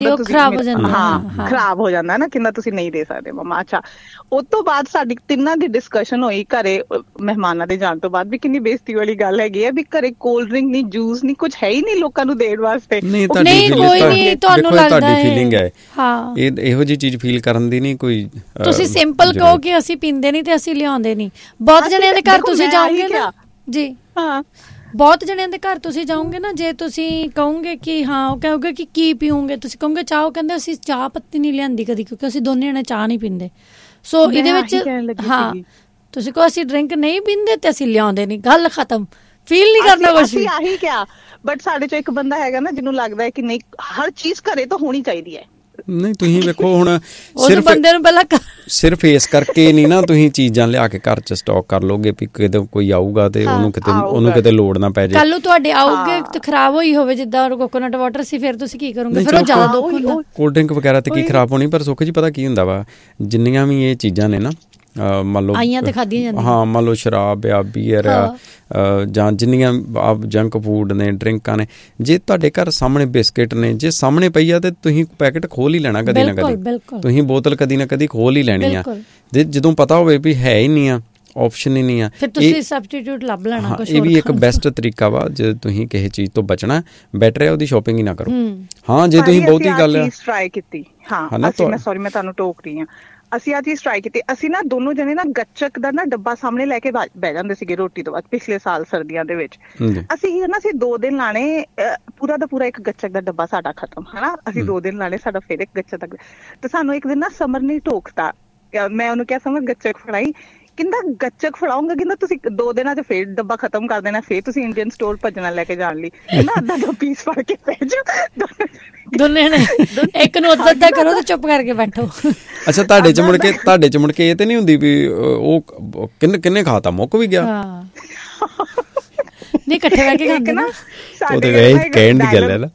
ਖਰਾਬ ਹੋ ਜਾਂਦਾ ਨਾ, ਕਿੰਨਾ ਤੁਸੀਂ ਨਹੀਂ ਦੇ ਸਕਦੇ ਮੰਮਾ। ਅੱਛਾ, ਉਸ ਤੋਂ ਬਾਅਦ ਸਾਡੀ ਤਿੰਨਾਂ ਦੀ ਡਿਸਕਸ਼ਨ ਹੋਈ ਘਰੇ ਮਹਿਮਾਨਾਂ ਦੇ ਜਾਣ ਤੋਂ ਬਾਅਦ ਵੀ ਕਿੰਨੀ ਬੇਇੱਜ਼ਤੀ ਵਾਲੀ ਗੱਲ ਹੈਗੀ ਹੈ ਵੀ ਘਰੇ ਕੋਲਡ ਡਰਿੰਕ ਨਹੀਂ, ਜੂਸ ਨਹੀਂ, ਕੁਛ ਹੈ ਹੀ ਨਹੀਂ ਲੋਕਾਂ ਨੂੰ ਦੇਣ ਵਾਸਤੇ। ਨਹੀਂ, ਕੋਈ ਨਹੀਂ, ਤੁਹਾਨੂੰ ਲੱਗਦਾ ਫੀਲਿੰਗ ਹੈ ਇਹੋ ਜਿਹੀ ਚੀਜ਼ ਫੀਲ ਕਰਨ ਦੀ ਨਹੀਂ ਕੋਈ। ਤੁਸੀਂ ਸਿੰਪਲ ਕਹੋ ਕਿ ਅਸੀਂ ਪੀਂਦੇ ਨਹੀਂ ਤੇ ਅਸੀਂ ਲਿਆਉਂਦੇ ਨਹੀਂ। ਬਹੁਤ ਜਣਿਆਂ ਦੇ ਘਰ ਤੁਸੀਂ ਜਾਓਗੇ ਨਾ ਜੀ, ਬਹੁਤ ਜਣਿਆਂ ਦੇ ਘਰ ਤੁਸੀਂ ਜਾਓਗੇ ਨਾ, ਜੇ ਤੁਸੀਂ ਕਹੋਗੇ ਕਿ ਹਾਂ, ਉਹ ਕਹੋਗੇ ਕਿ ਕੀ ਪੀਓਗੇ, ਤੁਸੀਂ ਕਹੋਗੇ ਚਾਹ, ਉਹ ਕਹਿੰਦੇ ਅਸੀਂ ਚਾਹ ਪੱਤੀ ਨਹੀਂ ਲਿਆਂਦੀ ਕਦੀ ਕਿਉਂਕਿ ਅਸੀਂ ਦੋਨੇ ਜਣੇ ਚਾਹ ਨਹੀਂ ਪੀਂਦੇ। ਸੋ ਇਹਦੇ ਵਿੱਚ ਤੁਸੀਂ ਕਹੋ ਅਸੀਂ ਡਰਿੰਕ ਨਹੀਂ ਪੀਂਦੇ ਤੇ ਅਸੀਂ ਲਿਆਉਂਦੇ ਨਹੀਂ, ਗੱਲ ਖਤਮ, ਫੀਲ ਨਹੀਂ ਕਰਨਾ ਕੁਛ ਵੀ। ਆਹੀ ਕਿਹਾ, ਬਟ ਸਾਡੇ ਚੋਂ ਇੱਕ ਬੰਦਾ ਹੈਗਾ ਨਾ ਜਿਹਨੂੰ ਲੱਗਦਾ ਹੈ ਕਿ ਨਹੀਂ ਹਰ ਚੀਜ਼ ਘਰੇ ਤਾਂ ਹੋਣੀ ਚਾਹੀਦੀ ਹੈ। ਨਹੀਂ, ਤੁਸੀਂ ਵੇਖੋ ਹੁਣ ਸਿਰਫ ਇਸ ਕਰਕੇ ਨਹੀਂ ਨਾ ਤੁਸੀਂ ਚੀਜ਼ਾਂ ਲਿਆ ਕੇ ਘਰ ਚ ਸਟਾਕ ਕਰ ਲੋਗੇ ਵੀ ਕਿਤੇ ਕੋਈ ਆਊਗਾ ਤੇ ਉਹਨੂੰ ਕਿਤੇ ਲੋੜ ਨਾ ਪੈ ਜਾਏ। ਕੱਲ ਨੂੰ ਤੁਹਾਡੇ ਆਊਗੇ ਤੇ ਖਰਾਬ ਹੋਈ ਹੋਵੇ ਜਿੱਦਾਂ ਕੋਕੋਨਟ ਵਾਟਰ ਸੀ, ਫਿਰ ਤੁਸੀਂ ਕੀ ਕਰੋਗੇ? ਫਿਰ ਉਹ ਜ਼ਿਆਦਾ ਦੁੱਖ ਹੁੰਦਾ। ਕੋਲਡ ਡਰਿੰਕ ਵਗੈਰਾ ਤੇ ਕੀ ਖਰਾਬ ਹੋਣੀ, ਪਰ ਸੁੱਖ ਜੀ ਪਤਾ ਕੀ ਹੁੰਦਾ ਵਾ, ਜਿੰਨੀਆਂ ਵੀ ਇਹ ਚੀਜ਼ਾਂ ਨੇ ਨਾ ਮੰਨ ਲਓ ਆਈਆਂ ਤੇ ਖਾਧੀਆਂ ਜਾਂਦੀਆਂ, ਹਾਂ ਮੰਨ ਲਓ ਸ਼ਰਾਬ ਆ, ਬੀਅਰ ਆ, ਜਾਂ ਜਿੰਨੀਆਂ ਜੰਕ ਫੂਡ ਨੇ, ਡਰਿੰਕਾਂ ਨੇ, ਜੇ ਤੁਹਾਡੇ ਘਰ ਸਾਹਮਣੇ ਬਿਸਕਿਟ ਨੇ, ਜੇ ਸਾਹਮਣੇ ਪਈ ਆ ਤੇ ਤੁਸੀਂ ਪੈਕਟ ਖੋਲ ਹੀ ਲੈਣਾ ਕਦੀ ਨਾ ਕਦੀ, ਤੁਸੀਂ ਬੋਤਲ ਕਦੀ ਨਾ ਕਦੀ ਖੋਲ ਹੀ ਲੈਣੀ ਆ। ਜਦੋਂ ਪਤਾ ਹੋਵੇ ਵੀ ਹੈ ਹੀ ਨਹੀਂ ਆ, ਆਪਸ਼ਨ ਹੀ ਨਹੀਂ ਆ, ਫਿਰ ਤੁਸੀਂ ਸਬਸਟੀਟਿਊਟ ਲੱਭ ਲੈਣਾ। ਇਹ ਵੀ ਇੱਕ ਬੈਸਟ ਤਰੀਕਾ ਵਾ ਜੇ ਤੁਸੀਂ ਕਿਸੇ ਚੀਜ਼ ਤੋਂ ਬਚਣਾ, ਬੈਟਰ ਹੈ ਉਹਦੀ ਸ਼ੋਪਿੰਗ ਹੀ ਨਾ ਕਰੋ। ਹਾਂ, ਜੇ ਤੁਸੀਂ ਬਹੁਤੀ ਗੱਲ ਟਰਾਈ ਕੀਤੀ, ਮੈਂ ਤੁਹਾਨੂੰ ਟੋਕ ਰਹੀ ਹਾਂ, ਅਸੀਂ ਆਹ ਚੀਜ਼ ਟਰਾਈ ਕੀਤੀ। ਅਸੀਂ ਨਾ ਦੋਨੋਂ ਜਣੇ ਨਾ ਗੱਚਕ ਦਾ ਨਾ ਡੱਬਾ ਸਾਹਮਣੇ ਲੈ ਕੇ ਬਹਿ ਜਾਂਦੇ ਸੀਗੇ ਰੋਟੀ ਤੋਂ ਬਾਅਦ, ਪਿਛਲੇ ਸਾਲ ਸਰਦੀਆਂ ਦੇ ਵਿੱਚ। ਅਸੀਂ 2 ਦਿਨ ਲਾਣੇ, ਪੂਰਾ ਦਾ ਪੂਰਾ ਇੱਕ ਗੱਚਕ ਦਾ ਡੱਬਾ ਸਾਡਾ ਖਤਮ, ਹਨਾ। ਅਸੀਂ 2 ਦਿਨ ਲਾਣੇ, ਸਾਡਾ ਫਿਰ ਇੱਕ ਗੱਚਕ ਤੱਕ। ਤੇ ਸਾਨੂੰ ਇੱਕ ਦਿਨ ਨਾ ਸਮਰ ਨੇ ਟੋਕਤਾ, ਮੈਂ ਉਹਨੂੰ ਕਿਹਾ ਸਮਰ ਗੱਚਕ ਫੜਾਈ, ਕਹਿੰਦਾ ਗੱਚਕ ਫੜਾਉਂਗਾ, ਕਹਿੰਦਾ ਤੁਸੀਂ 2 ਦਿਨਾਂ ਚ ਫੇਰ ਡੱਬਾ ਖਤਮ ਕਰ ਦੇਣਾ, ਫੇਰ ਤੁਸੀਂ ਇੰਡੀਅਨ ਸਟੋਰ ਭੱਜਣਾ ਲੈ ਕੇ ਜਾਣ ਲਈ, ਕਹਿੰਦਾ ਅੱਧਾ 2 ਪੀਸ ਫੜ ਕੇ ਪੈ ਜਾਓ ਦੋਨੇ ਨੇ, ਇੱਕ ਨੂੰ ਅੱਧਾ ਕਰੋ ਤੇ ਚੁੱਪ ਕਰਕੇ ਬੈਠੋ। ਅੱਛਾ, ਤੁਹਾਡੇ ਚ ਮੁੜ ਕੇ ਇਹ ਤੇ ਨਹੀਂ ਹੁੰਦੀ ਵੀ ਉਹ ਕਿੰਨੇ ਖਾਤਾ ਮੁੱਕ ਵੀ ਗਿਆ? ਨਹੀਂ, ਇਕੱਠੇ ਬਹਿ ਕੇ ਖਾਂਦੇ ਨਾ, ਉਹ ਤੇ ਵੈਸੇ ਕਹਿਣ ਦੀ ਗੱਲ ਹੈ ਨਾ।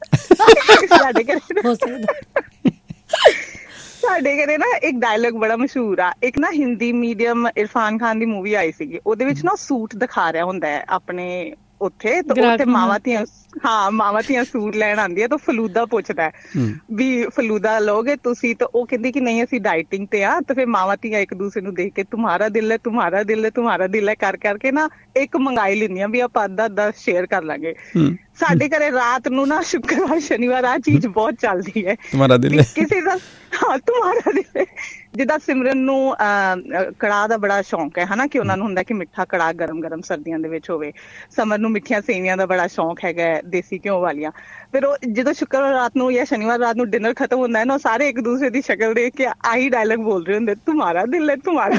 ਸਾਡੇ ਘਰੇ ਨਾ ਇੱਕ ਡਾਇਲੋਗ ਬੜਾ ਮਸ਼ਹੂਰ ਆ, ਇੱਕ ਨਾ ਹਿੰਦੀ ਮੀਡੀਅਮ ਇਰਫਾਨ ਖਾਨ ਦੀ ਮੂਵੀ ਆਈ ਸੀਗੀ, ਉਹਦੇ ਵਿੱਚ ਨਾ ਸੂਟ ਦਿਖਾ ਰਿਹਾ ਹੁੰਦਾ ਹੈ ਆਪਣੇ ਉੱਥੇ, ਤੇ ਉੱਥੇ ਮਾਵਾਂ ਧੀਆਂ ਸੂਟ ਲੈਣ ਆਉਂਦੀਆਂ ਤਾਂ ਫਲੂਦਾ ਪੁੱਛਦਾ ਵੀ ਫਲੂਦਾ ਲਓਗੇ ਤੁਸੀਂ, ਤਾਂ ਉਹ ਕਹਿੰਦੀ ਕਿ ਨਹੀਂ ਅਸੀਂ ਡਾਈਟਿੰਗ ਤੇ ਆ। ਤੇ ਫਿਰ ਮਾਵਾਂ ਧੀਆਂ ਇੱਕ ਦੂਸਰੇ ਨੂੰ ਦੇਖ ਕੇ ਤੁਮਾਰਾ ਦਿਲ ਹੈ, ਤੁਮਾਰਾ ਦਿਲ ਹੈ, ਤੁਮਾਰਾ ਦਿਲ ਹੈ ਕਰ ਕਰਕੇ ਨਾ ਇੱਕ ਮੰਗਾਈ ਲੈਂਦੀਆਂ ਵੀ ਆਪਾਂ ਅੱਧਾ ਸ਼ੇਅਰ ਕਰ ਲਾਂਗੇ। ਸਾਡੇ ਘਰੇ ਰਾਤ ਨੂੰ ਨਾ ਸ਼ੁੱਕਰਵਾਰ ਸ਼ਨੀਵਾਰ ਆਹ ਚੀਜ਼ ਬਹੁਤ ਚੱਲਦੀ ਹੈ, ਕਿਸੇ ਦਾ ਤੁਮਾਰਾ ਦਿਲ। ਜਿੱਦਾਂ ਸਿਮਰਨ ਨੂੰ ਕੜਾਹ ਦਾ ਬੜਾ ਸ਼ੌਂਕ ਹੈ, ਹਨਾ, ਕਿ ਉਹਨਾਂ ਨੂੰ ਹੁੰਦਾ ਕਿ ਮਿੱਠਾ ਕੜਾਹ ਗਰਮ ਸਰਦੀਆਂ ਦੇ ਵਿੱਚ ਹੋਵੇ। ਸਮਰ ਨੂੰ ਮਿੱਠੀਆਂ ਸੇਵੀਆਂ ਦਾ ਬੜਾ ਸ਼ੌਂਕ ਹੈਗਾ, ਦੇਸੀ ਘਿਓ ਵਾਲੀਆਂ। ਫਿਰ ਉਹ ਜਦੋਂ ਸ਼ੁੱਕਰਵਾਰ ਰਾਤ ਨੂੰ ਜਾਂ ਸ਼ਨੀਵਾਰ ਰਾਤ ਨੂੰ ਡਿਨਰ ਖਤਮ ਹੁੰਦਾ ਹੈ ਨਾ, ਸਾਰੇ ਇੱਕ ਦੂਸਰੇ ਦੀ ਸ਼ਕਲ ਦੇਖ ਕੇ ਆਹੀ ਡਾਇਲੌਗ ਬੋਲ ਰਹੇ ਹੁੰਦੇ, ਤੁਮਾਰਾ ਦਿਲ ਹੈ, ਤੁਮਾਰਾ।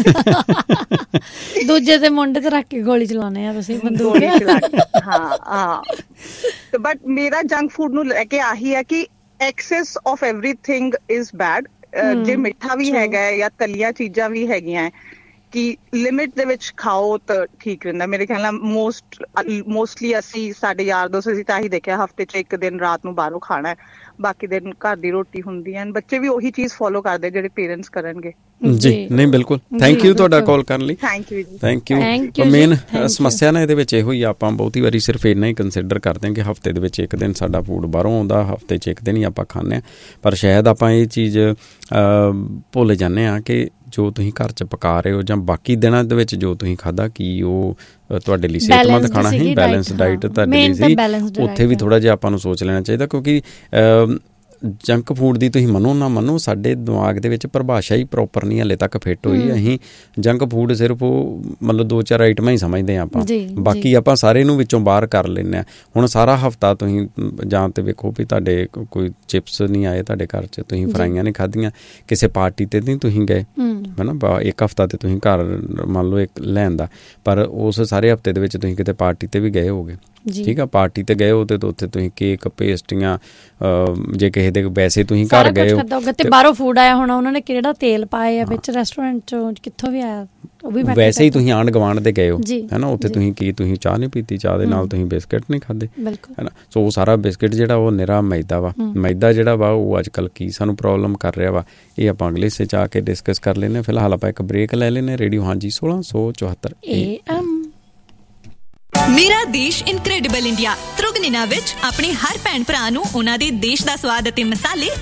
ਦੂਜੇ ਦੇ ਮੁੰਡੇ ਤੇ ਰੱਖ ਕੇ ਗੋਲੀ ਚਲਾਉਂਦੇ ਆ ਤੁਸੀਂ, ਬੰਦੂਕ ਚਲਾ ਕੇ। ਹਾਂ, ਬਟ ਮੇਰਾ ਜੰਕ ਫੂਡ ਨੂੰ ਲੈ ਕੇ ਆਹੀ ਹੈ ਕਿ access of everything is bad. ਜੇ ਮਿੱਠਾ ਵੀ ਹੈਗਾ ਜਾਂ ਤਲੀਆਂ ਚੀਜ਼ਾਂ ਵੀ ਹੈਗੀਆਂ, ਕਿ ਲਿਮਿਟ ਦੇ ਵਿੱਚ ਖਾਓ ਤਾਂ ਠੀਕ ਰਹਿੰਦਾ ਮੇਰੇ ਖਿਆਲ ਨਾਲ। ਮੋਸਟਲੀ ਸਾਡੇ ਯਾਰ ਦੋਸਤ ਅਸੀਂ ਤਾਂ ਇਹੀ ਦੇਖਿਆ, ਹਫ਼ਤੇ 'ਚ 1 ਦਿਨ ਰਾਤ ਨੂੰ ਬਾਹਰੋਂ ਖਾਣਾ, ਬਾਕੀ ਦਿਨ ਘਰ ਦੀ ਰੋਟੀ ਹੁੰਦੀ ਹੈ। ਬੱਚੇ ਵੀ ਉਹੀ ਚੀਜ਼ ਫੋਲੋ ਕਰਦੇ ਜਿਹੜੇ ਪੇਰੈਂਟਸ ਕਰਨਗੇ। ਜੀ ਨਹੀਂ, ਬਿਲਕੁਲ, ਥੈਂਕ ਯੂ ਤੁਹਾਡਾ ਕਾਲ ਕਰਨ ਲਈ। Thank you. ਮੇਨ ਸਮੱਸਿਆ ਨਾ ਇਹਦੇ ਵਿੱਚ ਇਹੋ ਹੀ, ਆਪਾਂ ਬਹੁਤੀ ਵਾਰੀ ਸਿਰਫ ਇੰਨਾ ਹੀ ਕੰਸੀਡਰ ਕਰਦੇ ਹਾਂ ਕਿ ਹਫ਼ਤੇ ਦੇ ਵਿੱਚ 1 ਦਿਨ ਸਾਡਾ ਫੂਡ ਬਾਹਰੋਂ ਆਉਂਦਾ, ਹਫ਼ਤੇ 'ਚ 1 ਦਿਨ ਹੀ ਆਪਾਂ ਖਾਂਦੇ ਹਾਂ। ਪਰ ਸ਼ਾਇਦ ਆਪਾਂ ਇਹ ਚੀਜ਼ ਭੁੱਲ ਜਾਂਦੇ ਹਾਂ ਕਿ ਜੋ ਤੁਸੀਂ ਘਰ 'ਚ ਪਕਾ ਰਹੇ ਹੋ ਜਾਂ ਬਾਕੀ ਦਿਨਾਂ ਦੇ ਵਿੱਚ ਜੋ ਤੁਸੀਂ ਖਾਧਾ, ਕੀ ਉਹ ਤੁਹਾਡੇ ਲਈ ਸਿਹਤਮੰਦ ਖਾਣਾ ਸੀ, ਬੈਲੈਂਸ ਡਾਈਟ ਤੁਹਾਡੇ ਲਈ ਸੀ। ਉੱਥੇ ਵੀ ਥੋੜ੍ਹਾ ਜਿਹਾ ਆਪਾਂ ਨੂੰ ਸੋਚ ਲੈਣਾ ਚਾਹੀਦਾ, ਕਿਉਂਕਿ ਜੰਕ ਫੂਡ ਦੀ ਤੁਸੀਂ ਮੰਨੋ ਨਾ ਮੰਨੋ, ਸਾਡੇ ਦਿਮਾਗ ਦੇ ਵਿੱਚ ਪਰਿਭਾਸ਼ਾ ਹੀ ਪ੍ਰੋਪਰ ਨਹੀਂ ਹਾਲੇ ਤੱਕ ਫਿੱਟ ਹੋਈ। ਅਸੀਂ ਜੰਕ ਫੂਡ ਸਿਰਫ ਉਹ ਮਤਲਬ 2-4 ਆਈਟਮਾਂ ਹੀ ਸਮਝਦੇ ਹਾਂ ਆਪਾਂ, ਬਾਕੀ ਆਪਾਂ ਸਾਰੇ ਨੂੰ ਵਿੱਚੋਂ ਬਾਹਰ ਕਰ ਲੈਂਦੇ ਹਾਂ। ਹੁਣ ਸਾਰਾ ਹਫ਼ਤਾ ਤੁਸੀਂ ਜਾਂ ਤਾਂ ਵੇਖੋ ਵੀ ਤੁਹਾਡੇ ਕੋਈ ਚਿਪਸ ਨਹੀਂ ਆਏ ਤੁਹਾਡੇ ਘਰ 'ਚ, ਤੁਸੀਂ ਫਰਾਈਆਂ ਨਹੀਂ ਖਾਧੀਆਂ, ਕਿਸੇ ਪਾਰਟੀ 'ਤੇ ਨਹੀਂ ਤੁਸੀਂ ਗਏ, ਹੈ ਨਾ, 1 ਹਫ਼ਤਾ 'ਤੇ ਤੁਸੀਂ ਘਰ ਮੰਨ ਲਓ ਇੱਕ ਲੈਣ ਦਾ, ਪਰ ਉਸ ਸਾਰੇ ਹਫ਼ਤੇ ਦੇ ਵਿੱਚ ਤੁਸੀਂ ਕਿਤੇ ਪਾਰਟੀ 'ਤੇ ਵੀ ਗਏ ਹੋਗੇ, ਠੀਕ ਆ, ਪਾਰਟੀ 'ਤੇ ਗਏ ਹੋ ਤੇ ਉੱਥੇ ਤੁਸੀਂ ਕੇਕ, ਪੇਸਟਰੀਆਂ, ਜੇ ਕਿਸੇ ਦੇ ਵੈਸੇ ਤੁਸੀਂ ਘਰ ਗਏ ਹੋ ਤੇ ਬਾਹਰੋਂ ਫੂਡ ਆਇਆ ਹੋਣਾ, ਉਹਨਾਂ ਨੇ ਕਿਹੜਾ ਤੇਲ ਪਾਏ ਆ ਵਿੱਚ, ਰੈਸਟੋਰੈਂਟ 'ਚੋਂ ਕਿੱਥੋਂ ਵੀ ਆਇਆ, ਉਹ ਵੀ ਵੈਸੇ ਹੀ ਤੁਸੀਂ ਆਂਢ ਗੁਆਂਢ ਦੇ ਗਏ ਹੋ, ਹੈ ਨਾ, ਉੱਥੇ ਤੁਸੀਂ ਚਾਹ ਨਹੀਂ ਪੀਤੀ, ਚਾਹ ਦੇ ਨਾਲ ਤੁਸੀਂ ਬਿਸਕਿਟ ਨਹੀਂ ਖਾਧੇ, ਹੈ ਨਾ। ਸੋ ਉਹ ਸਾਰਾ ਬਿਸਕਿਟ ਜਿਹੜਾ ਉਹ ਨਿਰਾ ਮੈਦਾ ਵਾ। ਮੈਦਾ ਜਿਹੜਾ ਵਾ ਉਹ ਅੱਜ ਕੱਲ੍ਹ ਕੀ ਸਾਨੂੰ ਪ੍ਰੋਬਲਮ ਕਰ ਰਿਹਾ ਵਾ, ਇਹ ਆਪਾਂ ਅਗਲੇ ਹਿੱਸੇ 'ਚ ਆ ਕੇ ਡਿਸਕਸ ਕਰ ਲੈਂਦੇ ਹਾਂ। ਫਿਲਹਾਲ ਆਪਾਂ ਇੱਕ ਬ੍ਰੇਕ ਲੈ ਲੈਂਦੇ ਹਾਂ। ਰੇਡੀਓ ਹਾਂਜੀ 1674 AM। ਮੇਰਾ ਦੇਸ਼ ਇਨਕ੍ਰੈਡੀਬਲ ਇੰਡੀਆ ਤ੍ਰਿਗਨਿਨਾ ਵਿੱਚ ਆਪਣੇ ਹਰ ਭੈਣ ਭਰਾ ਨੂੰ ਉਹਨਾਂ ਦੇ ਦੇਸ਼ ਦਾ ਸਵਾਦ ਅਤੇ ਮਸਾਲੇ